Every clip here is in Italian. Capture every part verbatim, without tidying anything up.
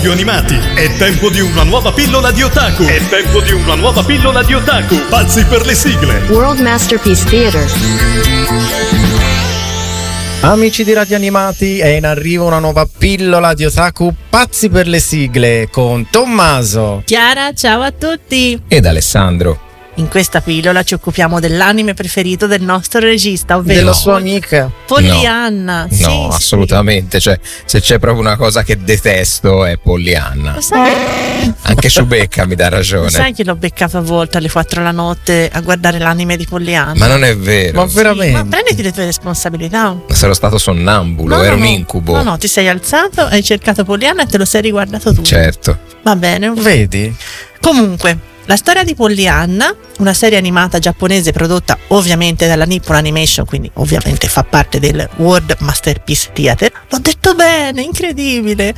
cartoni animati. È tempo di una nuova pillola di otaku. È tempo di una nuova pillola di otaku. Pazzi per le sigle. World Masterpiece Theater. Amici di Radio Animati, è in arrivo una nuova pillola di otaku. Pazzi per le sigle con Tommaso, Chiara, ciao a tutti. Ed Alessandro. In questa pillola ci occupiamo dell'anime preferito del nostro regista, ovvero della sua amica Pollyanna. No, sì, no, assolutamente. Cioè, se c'è proprio una cosa che detesto è Pollyanna. Lo sai? Anche Ciubecca mi dà ragione. Lo sai che l'ho beccato a volte alle quattro la notte a guardare l'anime di Pollyanna? Ma non è vero. Ma veramente? Ma prenditi le tue responsabilità. Ma sarò stato sonnambulo, No, ero no, un no. incubo. No, no, ti sei alzato, hai cercato Pollyanna e te lo sei riguardato tu. Certo. Va bene. Vedi? Comunque, la storia di Pollyanna, una serie animata giapponese prodotta ovviamente dalla Nippon Animation, quindi ovviamente fa parte del World Masterpiece Theater. L'ho detto bene, incredibile!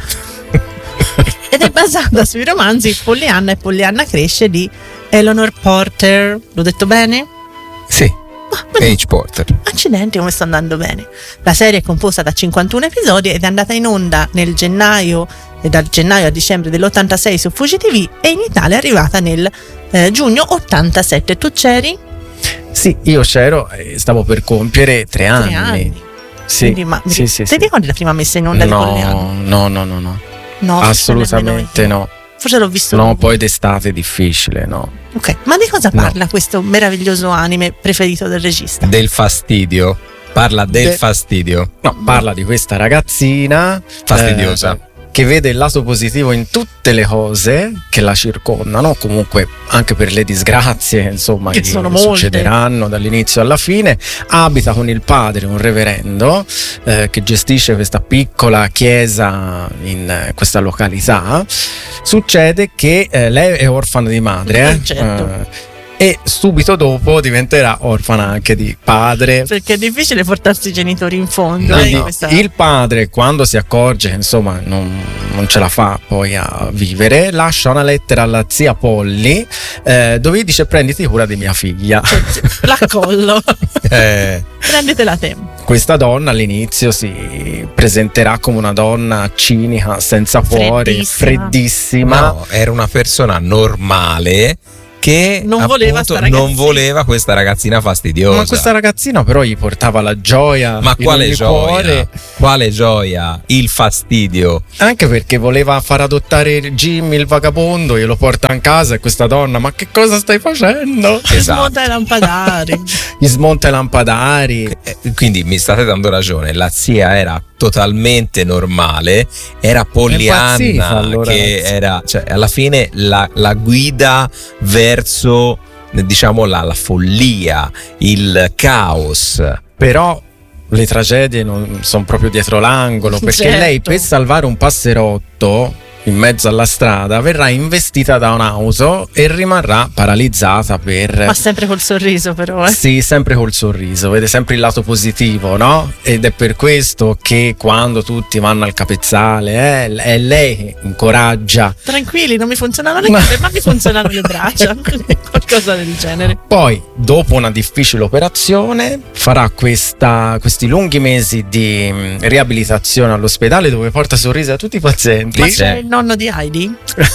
Ed è basata sui romanzi Pollyanna e Pollyanna cresce di Eleanor Porter. L'ho detto bene? Sì. Ah, bene. H. Porter. Accidenti, come sta andando bene. La serie è composta da cinquantuno episodi ed è andata in onda nel gennaio e dal gennaio a dicembre dell'ottantasei su Fuji T V e in Italia è arrivata nel eh, giugno ottantasette. Tu c'eri? Sì, io c'ero e stavo per compiere tre anni. Tre anni. Sì, Quindi, ma sì, sì, ti sì. ricordi la prima messa in onda di Pollyanna? No, no, no, no, no. No, Assolutamente no. Forse l'ho visto. No, dopo. poi d'estate è difficile, no. Ok, ma di cosa No. parla questo meraviglioso anime preferito del regista? Del fastidio. Parla del De- fastidio. No, parla di questa ragazzina Fastidiosa. eh, che vede il lato positivo in tutte le cose che la circondano, comunque anche per le disgrazie, insomma, Che che sono molte. succederanno dall'inizio alla fine. Abita con il padre, un reverendo, eh, che gestisce questa piccola chiesa in eh, questa località. Succede che eh, lei è orfana di madre, eh, Certo. eh, e subito dopo diventerà orfana anche di padre. Perché è difficile portarsi i genitori in fondo. No, eh, no. questa- Il padre, quando si accorge che insomma non, non ce la fa poi a vivere, lascia una lettera alla zia Polly eh, dove gli dice: prenditi cura di mia figlia. L'accollo. Eh, Prendetela te. Questa donna all'inizio si presenterà come una donna cinica, senza cuore, Freddissima. freddissima. no, era una persona normale che Non voleva appunto sta ragazzina. non voleva questa ragazzina fastidiosa. Ma questa ragazzina però gli portava la gioia. Ma in quale ogni gioia? cuore. Quale gioia? Il fastidio. Anche perché voleva far adottare Jimmy il vagabondo, glielo porta in casa e questa donna: ma che cosa stai facendo? Che Esatto. smonta i lampadari. Gli smonta i lampadari. Eh, Quindi mi state dando ragione, la zia era totalmente normale, era Pollyanna Impazziva, allora, che la zia. era, cioè, alla fine la, la guida verso, diciamo, la, la follia, il caos. Però le tragedie non sono proprio dietro l'angolo, perché Certo. lei, per salvare un passerotto in mezzo alla strada, verrà investita da un'auto e rimarrà paralizzata per... Ma sempre col sorriso, però. Eh. Sì, sempre col sorriso, vede sempre il lato positivo, no? Ed è per questo che quando tutti vanno al capezzale, eh, è lei che incoraggia. Tranquilli, non mi funzionano le Ma- gambe, ma mi funzionano le braccia. Qualcosa del genere. Poi, dopo una difficile operazione, farà questa, questi lunghi mesi di mm, riabilitazione all'ospedale, dove porta sorrisi a tutti i pazienti. Ma c'è il nonno di Heidi?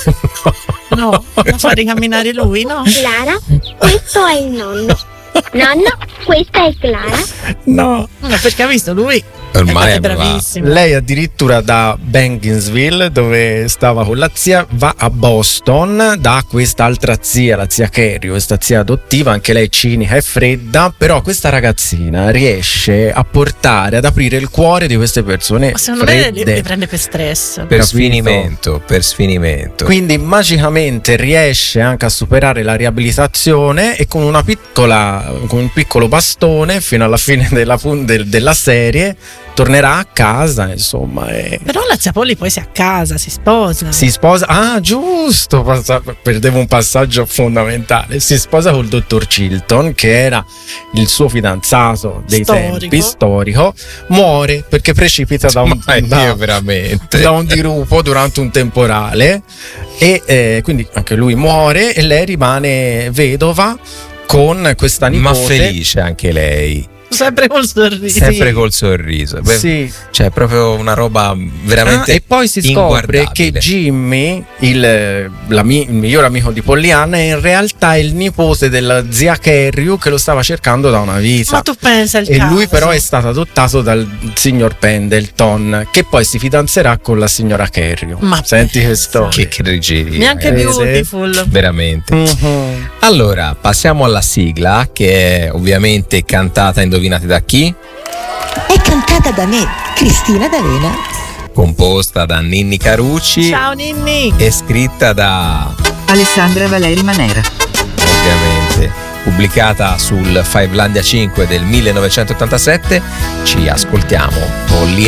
No, la fa ricamminare lui, no? Clara, questo è il nonno. Nonno, questa è Clara. No. No, perché ha visto lui. Ormai è è brava. bravissimo. Lei addirittura da Bankinsville, dove stava con la zia, va a Boston da quest'altra zia, la zia Carrie, questa zia adottiva, anche lei cinica e fredda, però questa ragazzina riesce a portare, ad aprire il cuore di queste persone Ma secondo me fredde. li, li prende per stress. Per Capito? sfinimento, per sfinimento. Quindi magicamente riesce anche a superare la riabilitazione e con una piccola, con un piccolo bastone fino alla fine della, pun- del- della serie tornerà a casa, insomma, e Però la zia Polly poi si a casa, si sposa. si sposa. Ah, giusto, passa- perdevo un passaggio fondamentale. Si sposa col dottor Chilton, che era il suo fidanzato dei Storico. tempi, storico. Muore perché precipita da un, Ma da- io veramente. da un dirupo durante un temporale, e eh, quindi anche lui muore e lei rimane vedova con questa nipote. Ma felice anche lei. Sempre col sorriso. sempre col sorriso. Beh, Sì. cioè proprio una roba veramente Ah, e poi si scopre che inguardabile. Jimmy, il, l'ami- il miglior amico di Pollyanna, è in realtà il nipote della zia Carrie che lo stava cercando da una vita. Ma tu pensa il E caso. lui però è stato adottato dal signor Pendleton, che poi si fidanzerà con la signora Carrie. Ma Senti che pensa. storia. che, che reggieria, Neanche Eh, Beautiful. veramente. Mhm. Allora, passiamo alla sigla, che è ovviamente cantata, indovinate da chi? È cantata da me, Cristina D'Avena. Composta da Ninni Carucci Ciao Ninni. e scritta da, Alessandra Valeri Manera. ovviamente, pubblicata sul Fivelandia cinque del millenovecentottantasette. Ci ascoltiamo Polly